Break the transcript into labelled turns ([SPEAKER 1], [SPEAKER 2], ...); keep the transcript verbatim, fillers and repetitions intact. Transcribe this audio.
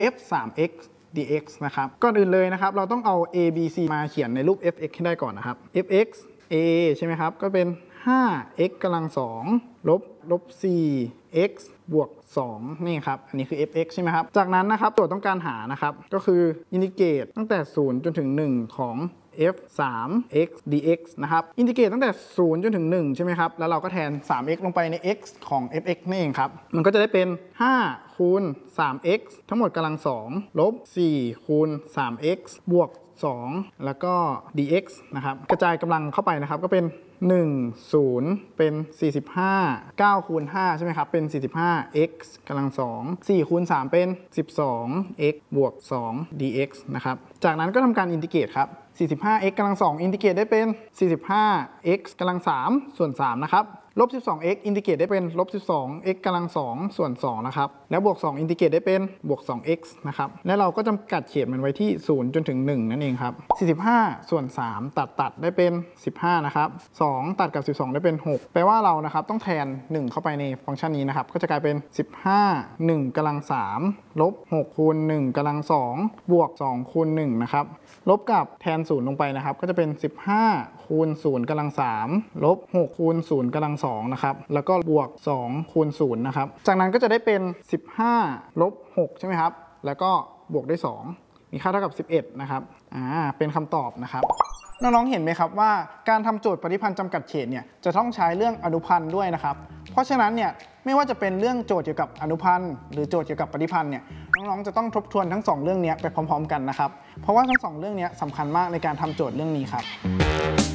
[SPEAKER 1] เอฟ ทรี เอ็กซ์ ดี เอ็กซ์ นะครับก่อนอื่นเลยนะครับเราต้องเอา a b c มาเขียนในรูป f(x) ให้ได้ก่อนนะครับ f(x) a ใช่ไหมครับก็เป็น ห้า x กำลังสองลบลบ สี่ x บวกสองนี่ครับอันนี้คือ f(x) ใช่ไหมครับจากนั้นนะครับโจทย์ต้องการหานะครับก็คืออินทิเกรตตั้งแต่ศูนย์จนถึงหนึ่งของ f สาม x dx นะครับอินทิเกรตตั้งแต่ศูนย์จนถึงหนึ่งใช่ไหมครับแล้วเราก็แทน สาม x ลงไปใน x ของ f(x) นี่เองครับมันก็จะได้เป็น ห้า คูณ สาม x ทั้งหมดกำลังสองลบ สี่ คูณ สาม x บวกสองแล้วก็ dx นะครับกระจายกำลังเข้าไปนะครับก็เป็นหนึ่ง ศูนย์ เป็นสี่สิบห้า เก้าคูณห้าใช่ไหมครับเป็นสี่สิบห้า x กำลังสอง สี่คูณสามเป็นสิบสอง x บวกสอง dx นะครับจากนั้นก็ทำการอินทิเกรตครับสี่สิบห้า x กำลังสองอินทิเกรตได้เป็นสี่สิบห้า x กำลังสามส่วนสามนะครับลบ สิบสอง x อินทิเกรตได้เป็นลบ สิบสอง x กำลังสองส่วนสองนะครับแล้วบวกสองอินทิเกรตได้เป็นบวก สอง x นะครับและเราก็จำกัดเขตมันไว้ที่ศูนย์จนถึงหนึ่งนั่นเองครับสี่สิบห้าส่วนสามตัดตัดได้เป็นสิบห้านะครับสองตัดกับสิบสองได้เป็นหกแปลว่าเรานะครับต้องแทนหนึ่งเข้าไปในฟังก์ชันนี้นะครับก็จะกลายเป็นสิบห้า หนึ่งกำลังสามลบหกคูณหนึ่งกำลังสองบวกสองคูณหนึ่งนะครับลบกับแทนศูนย์ลงไปนะครับก็จะเป็นสิบห้าคูณศูนย์กำลังสามลบหกคูณศูนย์กำลังสองนะครับแล้วก็บวกสองคูณศูนย์นะครับจากนั้นก็จะได้เป็นสิบห้าลบหกใช่ไหมครับแล้วก็บวกด้วยสองมีค่าเท่ากับสิบเอ็ดนะครับอ่าเป็นคำตอบนะครับน้องๆเห็นไหมครับว่าการทำโจทย์ปฏิพันธ์จำกัดเขตเนี่ยจะต้องใช้เรื่องอนุพันธ์ด้วยนะครับเพราะฉะนั้นเนี่ยไม่ว่าจะเป็นเรื่องโจทย์เกี่ยวกับอนุพันธ์หรือโจทย์เกี่ยวกับปฏิพันธ์เนี่ยน้องๆจะต้องทบทวนทั้งสองเรื่องนี้ไปพร้อมๆกันนะครับเพราะว่าทั้งสองเรื่องนี้สำคัญมากในการทำโจทย์เรื่องนี้ครับ